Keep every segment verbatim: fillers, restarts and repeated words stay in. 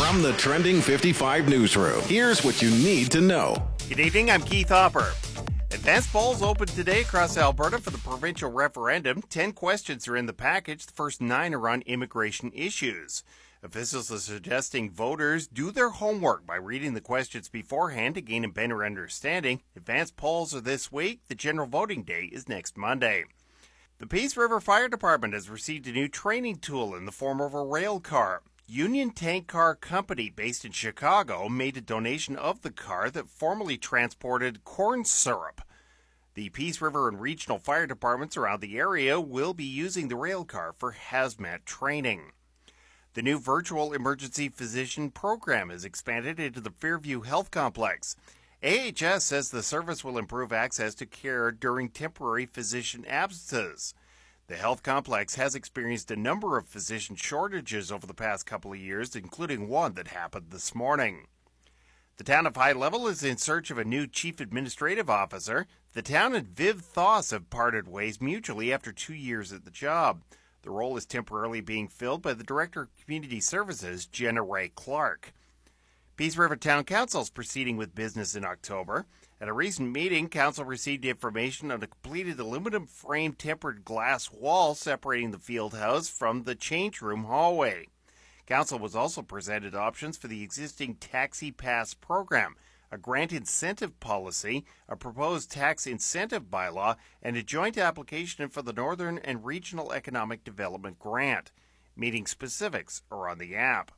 From the Trending fifty-five newsroom, here's what you need to know. Good evening, I'm Keith Hopper. Advanced polls open today across Alberta for the provincial referendum. Ten questions are in the package. The first nine are on immigration issues. Officials are suggesting voters do their homework by reading the questions beforehand to gain a better understanding. Advanced polls are this week. The general voting day is next Monday. The Peace River Fire Department has received a new training tool in the form of a rail car. Union Tank Car Company, based in Chicago, made a donation of the car that formerly transported corn syrup. The Peace River and regional fire departments around the area will be using the rail car for hazmat training. The new virtual emergency physician program is expanded into the Fairview Health Complex. A H S says the service will improve access to care during temporary physician absences. The health complex has experienced a number of physician shortages over the past couple of years, including one that happened this morning. The town of High Level is in search of a new chief administrative officer. The town and Viv Thoss have parted ways mutually after two years at the job. The role is temporarily being filled by the Director of Community Services, Jenna Ray Clark. Peace River Town Council is proceeding with business in October. At a recent meeting, Council received information on a completed aluminum frame tempered glass wall separating the field house from the change room hallway. Council was also presented options for the existing Taxi Pass program, a grant incentive policy, a proposed tax incentive bylaw, and a joint application for the Northern and Regional Economic Development Grant. Meeting specifics are on the app.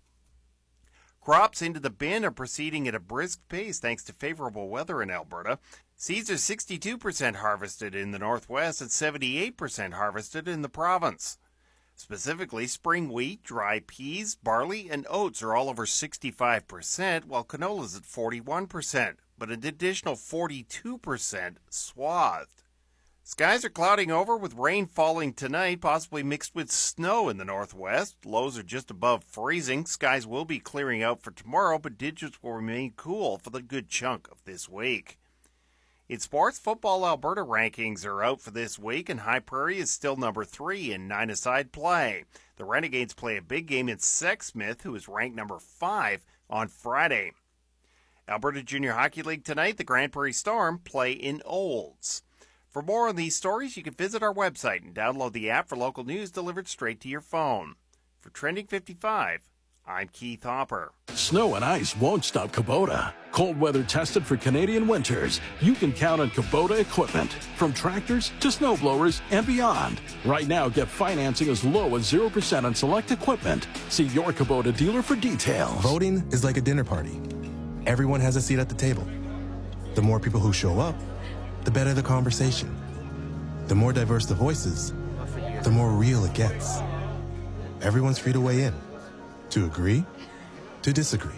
Crops into the bin are proceeding at a brisk pace thanks to favorable weather in Alberta. Seeds are sixty-two percent harvested in the northwest and seventy-eight percent harvested in the province. Specifically, spring wheat, dry peas, barley, and oats are all over sixty-five percent, while canola is at forty-one percent, but an additional forty-two percent swathed. Skies are clouding over with rain falling tonight, possibly mixed with snow in the northwest. Lows are just above freezing. Skies will be clearing out for tomorrow, but digits will remain cool for the good chunk of this week. In sports, Football Alberta rankings are out for this week, and High Prairie is still number three in nine-a-side play. The Renegades play a big game in Sexsmith, who is ranked number five, on Friday. Alberta Junior Hockey League tonight, the Grand Prairie Storm play in Olds. For more on these stories, you can visit our website and download the app for local news delivered straight to your phone. For Trending fifty-five, I'm Keith Hopper. Snow and ice won't stop Kubota. Cold weather tested for Canadian winters. You can count on Kubota equipment, from tractors to snowblowers and beyond. Right now, get financing as low as zero percent on select equipment. See your Kubota dealer for details. Voting is like a dinner party. Everyone has a seat at the table. The more people who show up, the better the conversation. The more diverse the voices, the more real it gets. Everyone's free to weigh in. To agree, to disagree.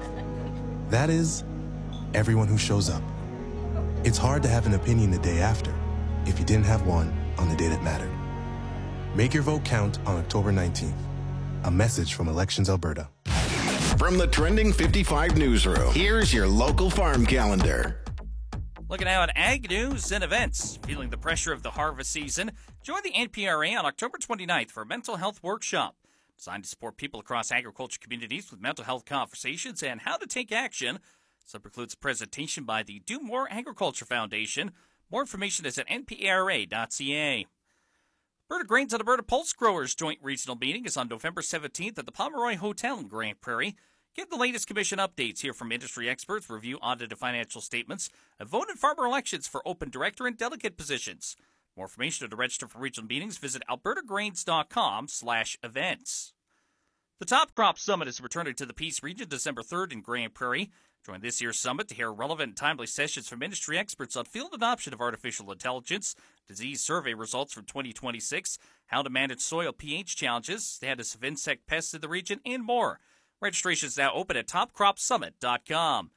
That is, everyone who shows up. It's hard to have an opinion the day after if you didn't have one on the day that mattered. Make your vote count on October nineteenth. A message from Elections Alberta. From the Trending fifty-five newsroom, here's your local farm calendar. Looking now at ag news and events. Feeling the pressure of the harvest season? Join the N P R A on October twenty-ninth for a mental health workshop designed to support people across agriculture communities with mental health conversations and how to take action. This includes a presentation by the Do More Agriculture Foundation. More information is at N P R A dot C A. Alberta Grains and Alberta Pulse Growers Joint Regional Meeting is on November seventeenth at the Pomeroy Hotel in Grand Prairie. Get the latest commission updates, hear from industry experts, review audited financial statements, and vote in farmer elections for open director and delegate positions. More information or to register for regional meetings, visit alberta grains dot com slash events. The Top Crop Summit is returning to the Peace Region December third in Grand Prairie. Join this year's summit to hear relevant and timely sessions from industry experts on field adoption of artificial intelligence, disease survey results from twenty twenty-six, how to manage soil pH challenges, status of insect pests in the region, and more. Registration is now open at top crop summit dot com.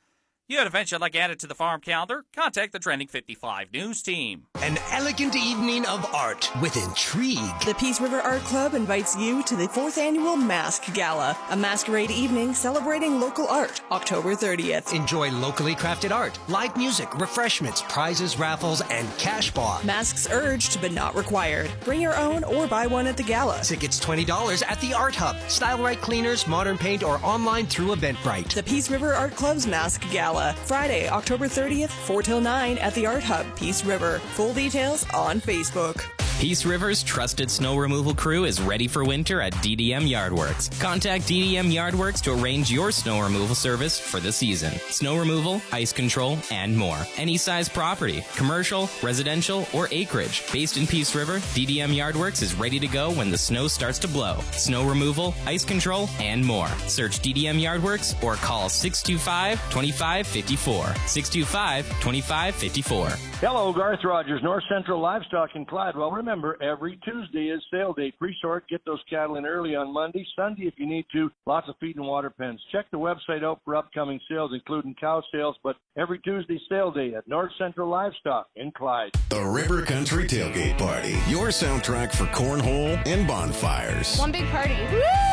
You had events you'd like added to the farm calendar? Contact the Trending fifty-five News team. An elegant evening of art with intrigue. The Peace River Art Club invites you to the fourth annual Mask Gala, a masquerade evening celebrating local art, October thirtieth. Enjoy locally crafted art, live music, refreshments, prizes, raffles, and cash bar. Masks urged but not required. Bring your own or buy one at the gala. Tickets twenty dollars at the Art Hub, Style Right Cleaners, Modern Paint, or online through Eventbrite. The Peace River Art Club's Mask Gala, Friday, October thirtieth, four till nine at the Art Hub, Peace River. Full details on Facebook. Peace River's trusted snow removal crew is ready for winter at D D M Yardworks. Contact D D M Yardworks to arrange your snow removal service for the season. Snow removal, ice control, and more. Any size property, commercial, residential, or acreage. Based in Peace River, D D M Yardworks is ready to go when the snow starts to blow. Snow removal, ice control, and more. Search D D M Yardworks or call six two five, two five five four. six two five, two five five four. Hello, Garth Rogers, North Central Livestock in Clyde. Well, remember, every Tuesday is sale day. Pre-sort, get those cattle in early on Monday. Sunday, if you need to, lots of feed and water pens. Check the website out for upcoming sales, including cow sales, but every Tuesday sale day at North Central Livestock in Clyde. The River Country Tailgate Party, your soundtrack for cornhole and bonfires. One big party. Woo!